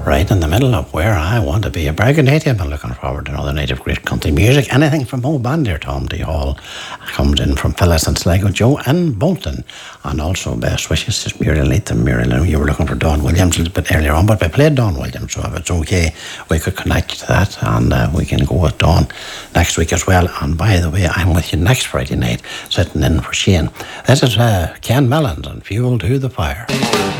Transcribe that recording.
right in the middle of where I want to be. A Braganaty, I've been looking forward to another night of great country music. Anything from Mo Bandier, Tom D. Hall comes in from Phyllis and Sligo, Joe and Bolton. And also best wishes to Muriel Nathan. Muriel, you were looking for Don Williams a little bit earlier on, but we played Don Williams, so if it's okay, we could connect to that and we can go with Don next week as well. And by the way, I'm with you next Friday night, sitting in for Shane. This is Ken Mellons and Fuel to the Fire.